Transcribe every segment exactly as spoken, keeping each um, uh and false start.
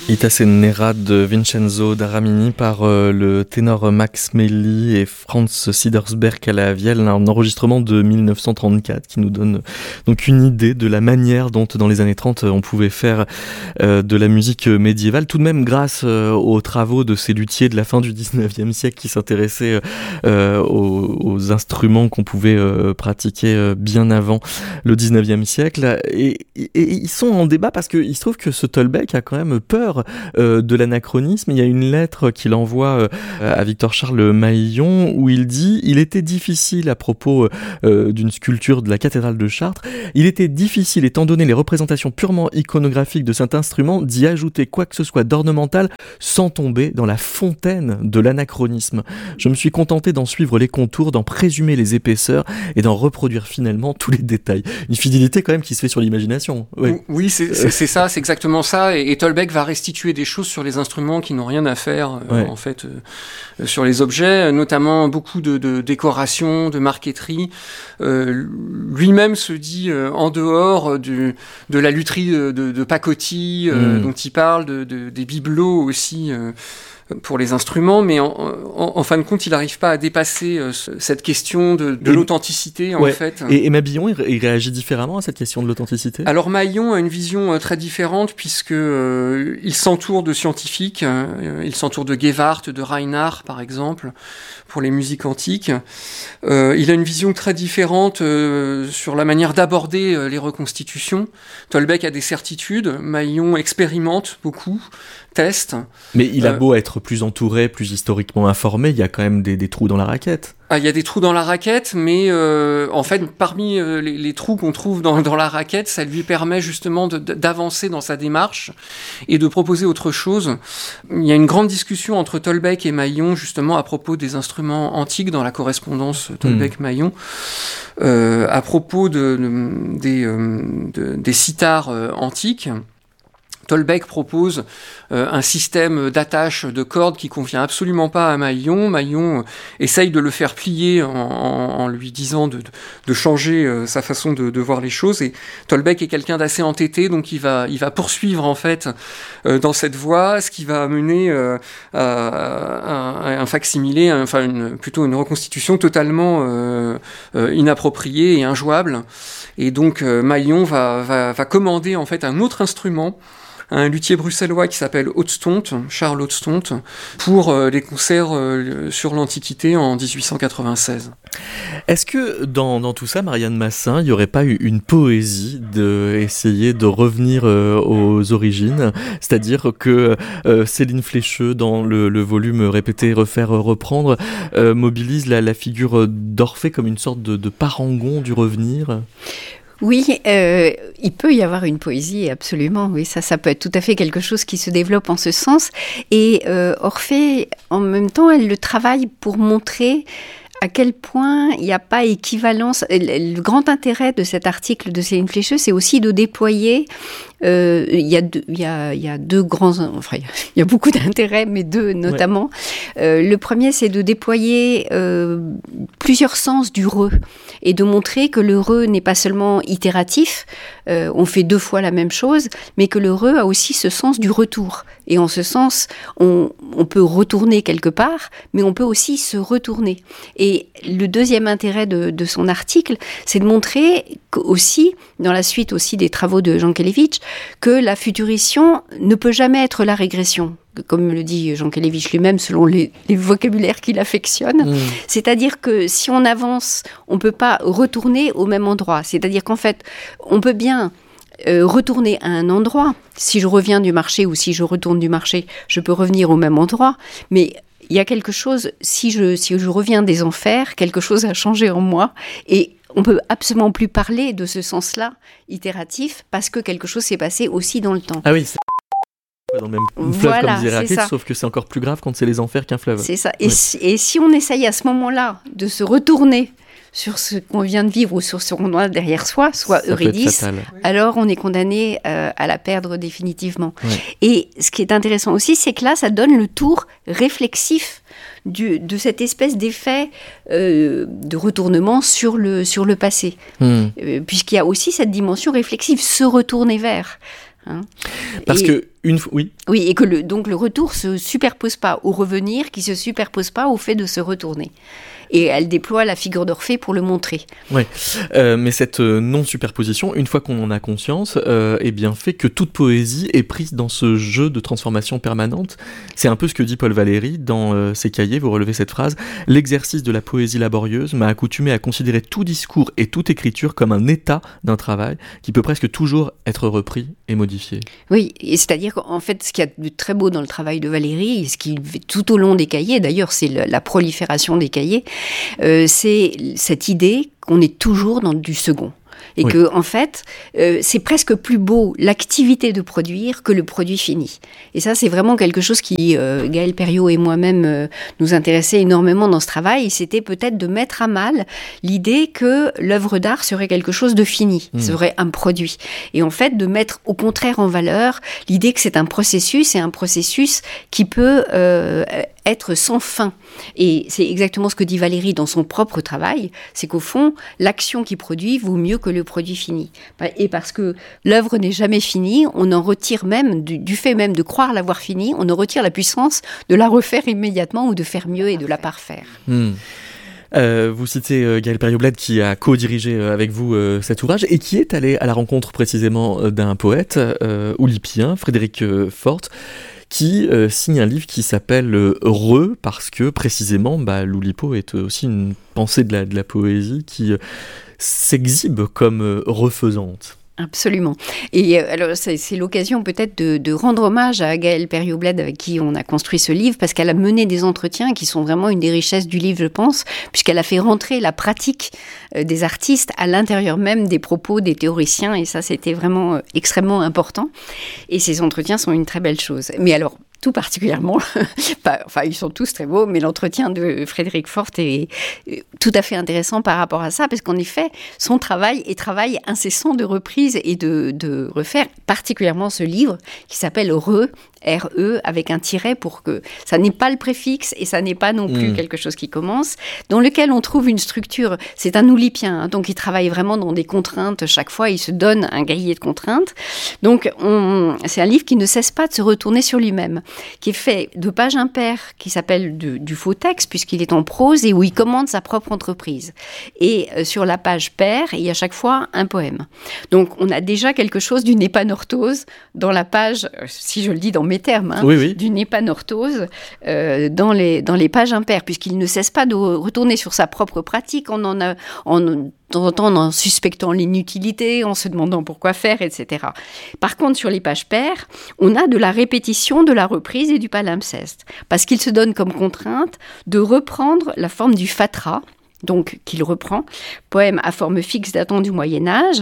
Ita Nera de Vincenzo d'Aramini par euh, le ténor Max Melli et Franz Sidersberg à la vielle, un enregistrement de dix-neuf cent trente-quatre qui nous donne donc une idée de la manière dont dans les années trente on pouvait faire euh, de la musique médiévale, tout de même grâce euh, aux travaux de ces luthiers de la fin du dix-neuvième siècle qui s'intéressaient euh, aux, aux instruments qu'on pouvait euh, pratiquer euh, bien avant le dix-neuvième siècle, et, et, et ils sont en débat parce qu'il se trouve que ce Tolbeck a quand même peur Euh, de l'anachronisme. Il y a une lettre qu'il envoie euh, à Victor Charles Maillon où il dit « Il était difficile à propos euh, d'une sculpture de la cathédrale de Chartres, il était difficile, étant donné les représentations purement iconographiques de cet instrument, d'y ajouter quoi que ce soit d'ornemental sans tomber dans la fontaine de l'anachronisme. Je me suis contenté d'en suivre les contours, d'en présumer les épaisseurs et d'en reproduire finalement tous les détails. » Une fidélité quand même qui se fait sur l'imagination. Oui, oui c'est, c'est, c'est ça, c'est exactement ça. Et, et Tolbeck va rester restituer des choses sur les instruments qui n'ont rien à faire euh, ouais. en fait euh, sur les objets, notamment beaucoup de, de décoration, de marqueterie. Euh, lui-même se dit euh, en dehors du, de la lutherie de, de, de pacotille euh, mmh. dont il parle, de, de, des bibelots aussi. Euh, pour les instruments, mais en, en, en fin de compte, il n'arrive pas à dépasser euh, cette question de, de l'authenticité, en ouais. fait. Et, et Mabillon, il, il réagit différemment à cette question de l'authenticité ? Alors, Maillon a une vision euh, très différente, puisque euh, il s'entoure de scientifiques, euh, il s'entoure de Gewhardt, de Reinhardt, par exemple, pour les musiques antiques. Euh, il a une vision très différente euh, sur la manière d'aborder euh, les reconstitutions. Tolbeck a des certitudes, Maillon expérimente beaucoup, teste. Mais il a euh, beau être plus entouré, plus historiquement informé, il y a quand même des, des trous dans la raquette. Ah, il y a des trous dans la raquette, mais euh, en fait, parmi euh, les, les trous qu'on trouve dans, dans la raquette, ça lui permet justement de, d'avancer dans sa démarche et de proposer autre chose. Il y a une grande discussion entre Tolbeck et Maillon, justement, à propos des instruments antiques dans la correspondance Tolbeck-Maillon, euh, à propos de, de, des, euh, de, des sitars euh, antiques. Tolbeck propose euh, un système d'attache de cordes qui convient absolument pas à Maillon. Maillon euh, essaye de le faire plier en, en, en lui disant de, de changer euh, sa façon de, de voir les choses. Et Tolbeck est quelqu'un d'assez entêté, donc il va, il va poursuivre en fait euh, dans cette voie, ce qui va amener euh, à, à, à un fac-similé, à, enfin une, plutôt une reconstitution totalement euh, euh, inappropriée et injouable. Et donc euh, Maillon va, va, va commander en fait un autre instrument, un luthier bruxellois qui s'appelle Hodtstonte, Charles Hodtstonte, pour euh, les concerts euh, sur l'Antiquité en dix-huit cent quatre-vingt-seize. Est-ce que dans, dans tout ça, Marianne Massin, il n'y aurait pas eu une poésie d'essayer de revenir euh, aux origines ? C'est-à-dire que euh, Céline Flécheux, dans le, le volume Répéter, refaire, reprendre, euh, mobilise la, la figure d'Orphée comme une sorte de, de parangon du revenir ? Oui, euh, il peut y avoir une poésie, absolument. Oui, ça, ça peut être tout à fait quelque chose qui se développe en ce sens. Et euh, Orphée, en même temps, elle le travaille pour montrer à quel point il n'y a pas équivalence. Le grand intérêt de cet article de Céline Flécheux, c'est aussi de déployer. Euh, il y a deux, il y a, il y a deux grands, enfin, il y a beaucoup d'intérêts, mais deux notamment. Ouais. Euh, le premier, c'est de déployer euh, plusieurs sens du re et de montrer que le re n'est pas seulement itératif, euh, on fait deux fois la même chose, mais que le re a aussi ce sens du retour. Et en ce sens, on, on peut retourner quelque part, mais on peut aussi se retourner. Et le deuxième intérêt de, de son article, c'est de montrer aussi, dans la suite aussi des travaux de Jankélévitch, que la futurition ne peut jamais être la régression, comme le dit Jankélévitch lui-même, selon les, les vocabulaires qu'il affectionne. Mmh. C'est-à-dire que si on avance, on ne peut pas retourner au même endroit. C'est-à-dire qu'en fait, on peut bien euh, retourner à un endroit. Si je reviens du marché ou si je retourne du marché, je peux revenir au même endroit. Mais il y a quelque chose, si je, si je reviens des enfers, quelque chose a changé en moi. Et on ne peut absolument plus parler de ce sens-là, itératif, parce que quelque chose s'est passé aussi dans le temps. Ah oui, c'est dans le même fleuve, voilà, comme disait Héraclite, sauf que c'est encore plus grave quand c'est les enfers qu'un fleuve. C'est ça. Et, oui. si, et si on essaye à ce moment-là de se retourner sur ce qu'on vient de vivre ou sur ce qu'on a derrière soi, soit ça Eurydice, alors on est condamné euh, à la perdre définitivement. Oui. Et ce qui est intéressant aussi, c'est que là, ça donne le tour réflexif du, de cette espèce d'effet euh, de retournement sur le, sur le passé. Hmm. Euh, puisqu'il y a aussi cette dimension réflexive, se retourner vers. Hein. Parce et... que une fois, oui. Oui, et que le, donc le retour se superpose pas au revenir, qui se superpose pas au fait de se retourner. Et elle déploie la figure d'Orphée pour le montrer. Oui, euh, mais cette euh, non-superposition, une fois qu'on en a conscience, euh, eh bien fait que toute poésie est prise dans ce jeu de transformation permanente. C'est un peu ce que dit Paul Valéry dans euh, ses cahiers, vous relevez cette phrase. « L'exercice de la poésie laborieuse m'a accoutumé à considérer tout discours et toute écriture comme un état d'un travail qui peut presque toujours être repris et modifié. » Oui, et c'est-à-dire qu'en fait, ce qu'il y a de très beau dans le travail de Valéry, et ce qu'il fait tout au long des cahiers, d'ailleurs c'est le, la prolifération des cahiers, Euh, c'est cette idée qu'on est toujours dans du second. Et oui. que, en fait, euh, c'est presque plus beau l'activité de produire que le produit fini. Et ça, c'est vraiment quelque chose qui, euh, Gaël Perriot et moi-même, euh, nous intéressait énormément dans ce travail. C'était peut-être de mettre à mal l'idée que l'œuvre d'art serait quelque chose de fini, mmh. serait un produit. Et en fait, de mettre au contraire en valeur l'idée que c'est un processus, et un processus qui peut euh, être sans fin. Et c'est exactement ce que dit Valéry dans son propre travail, c'est qu'au fond, l'action qui produit vaut mieux que le produit fini. Et parce que l'œuvre n'est jamais finie, on en retire même, du, du fait même de croire l'avoir finie, on en retire la puissance de la refaire immédiatement ou de faire mieux et de la parfaire. Mmh. Euh, vous citez euh, Gaël Perriot-Bled qui a co-dirigé euh, avec vous euh, cet ouvrage et qui est allé à la rencontre précisément euh, d'un poète euh, oulipien, Frédéric euh, Forte, qui euh, signe un livre qui s'appelle euh, Re, parce que précisément bah, l'oulipo est aussi une pensée de la, de la poésie qui euh, s'exhibe comme euh, refaisante. Absolument. Et euh, alors c'est, c'est l'occasion peut-être de, de rendre hommage à Gaël Perriot-Bled avec qui on a construit ce livre, parce qu'elle a mené des entretiens qui sont vraiment une des richesses du livre, je pense, puisqu'elle a fait rentrer la pratique euh, des artistes à l'intérieur même des propos des théoriciens, et ça c'était vraiment euh, extrêmement important. Et ces entretiens sont une très belle chose. Mais alors, tout particulièrement, enfin ils sont tous très beaux, mais l'entretien de Frédéric Forte est tout à fait intéressant par rapport à ça, parce qu'en effet, son travail est travail incessant de reprise et de, de refaire, particulièrement ce livre qui s'appelle Re, R E, avec un tiret pour que ça n'est pas le préfixe et ça n'est pas non plus mmh. quelque chose qui commence, dans lequel on trouve une structure. C'est un oulipien, hein, donc il travaille vraiment dans des contraintes chaque fois, il se donne un cahier de contraintes. Donc on, c'est un livre qui ne cesse pas de se retourner sur lui-même, qui est fait de pages impaires, qui s'appelle de, du faux texte, puisqu'il est en prose et où il commande sa propre entreprise. Et euh, sur la page paire, il y a chaque fois un poème. Donc on a déjà quelque chose d'une épanorthose dans la page, euh, si je le dis dans mes termes, hein, oui, oui. d'une épanorthose euh, dans, les, dans les pages impaires, puisqu'il ne cesse pas de retourner sur sa propre pratique en en, a, en, de temps en temps en suspectant l'inutilité, en se demandant pourquoi faire, et cetera. Par contre, sur les pages paires, on a de la répétition, de la reprise et du palimpseste, parce qu'il se donne comme contrainte de reprendre la forme du fatras, donc qu'il reprend, poème à forme fixe datant du Moyen-Âge,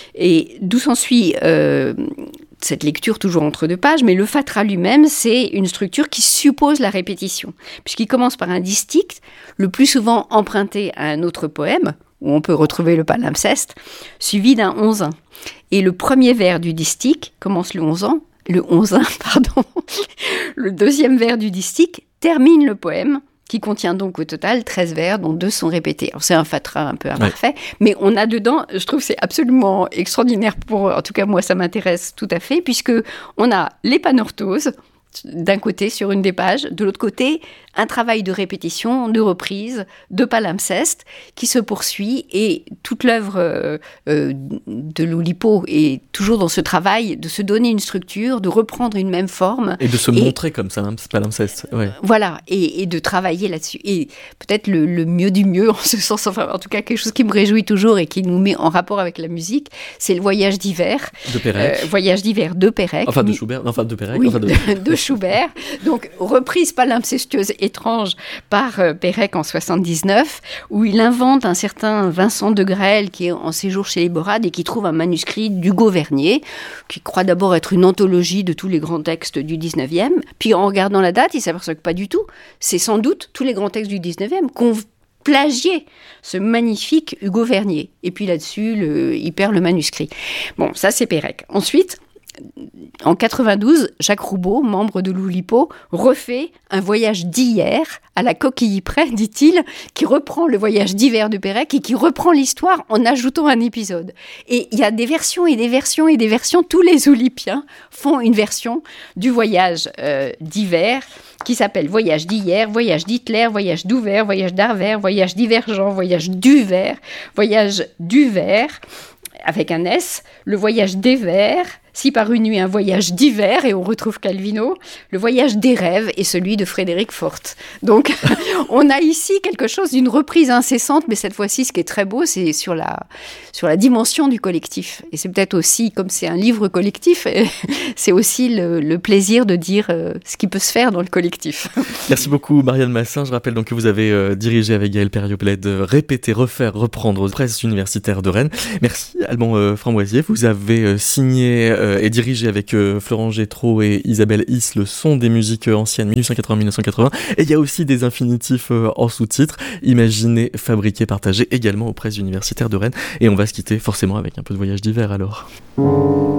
et d'où s'ensuit euh, cette lecture toujours entre deux pages, mais le fatras lui-même, c'est une structure qui suppose la répétition, puisqu'il commence par un distique, le plus souvent emprunté à un autre poème, où on peut retrouver le palimpseste, suivi d'un onzin. Et le premier vers du distique commence le onzin, le onzin, pardon, le deuxième vers du distique termine le poème, qui contient donc au total treize vers, dont deux sont répétés. Alors c'est un fatras un peu imparfait, ouais. mais on a dedans, je trouve que c'est absolument extraordinaire, pour, en tout cas moi ça m'intéresse tout à fait, puisque on a l'épanorthose, d'un côté sur une des pages, de l'autre côté un travail de répétition, de reprise, de palimpseste qui se poursuit, et toute l'œuvre euh, euh, de l'oulipo est toujours dans ce travail de se donner une structure, de reprendre une même forme. Et de se et, montrer comme ça, hein, palimpseste. Ouais. Voilà, et, et de travailler là-dessus. Et peut-être le, le mieux du mieux, en ce sens, enfin en tout cas quelque chose qui me réjouit toujours et qui nous met en rapport avec la musique, c'est le Voyage d'hiver. De Pérec. Euh, Voyage d'hiver de Pérec. Enfin de Schubert, enfin de Pérec. Oui, enfin de... de, de Schubert. Donc reprise palimpsestueuse étrange par euh, Pérec en soixante-dix-neuf, où il invente un certain Vincent de Graël qui est en séjour chez les Borades et qui trouve un manuscrit d'Hugo Vernier, qui croit d'abord être une anthologie de tous les grands textes du dix-neuvième. Puis en regardant la date, il s'aperçoit que pas du tout. C'est sans doute tous les grands textes du dix-neuvième qu'on plagié ce magnifique Hugo Vernier. Et puis là-dessus, le, il perd le manuscrit. Bon, ça c'est Pérec. Ensuite, en quatre-vingt-douze, Jacques Roubaud, membre de l'Oulipo, refait un voyage d'hier à la coquille près, dit-il, qui reprend le voyage d'hiver de Pérec et qui reprend l'histoire en ajoutant un épisode. Et il y a des versions et des versions et des versions. Tous les Oulipiens font une version du voyage euh, d'hiver qui s'appelle Voyage d'hier, Voyage d'Hitler, Voyage d'Ouvert, Voyage d'Arvert, Voyage divergent, Voyage d'Uvert, Voyage d'Uvert, avec un S, le Voyage des Vers, Si par une nuit un voyage d'hiver, et on retrouve Calvino, le voyage des rêves et celui de Frédéric Forte. Donc, on a ici quelque chose d'une reprise incessante, mais cette fois-ci, ce qui est très beau, c'est sur la, sur la dimension du collectif. Et c'est peut-être aussi, comme c'est un livre collectif, c'est aussi le, le plaisir de dire euh, ce qui peut se faire dans le collectif. Merci beaucoup, Marianne Massin. Je rappelle donc que vous avez euh, dirigé avec Gaël Perriot-Pled euh, Répéter, refaire, reprendre aux presses universitaires de Rennes. Merci, Alban euh, Framboisier. Vous avez euh, signé euh, et dirigé avec euh, Florent Gétraud et Isabelle Is le son des musiques anciennes mille huit cent quatre-vingts à mille neuf cent quatre-vingts. Et il y a aussi des infinitifs euh, en sous-titres, imaginés, fabriqués, partagés également aux presses universitaires de Rennes. Et on va se quitter forcément avec un peu de voyage d'hiver alors.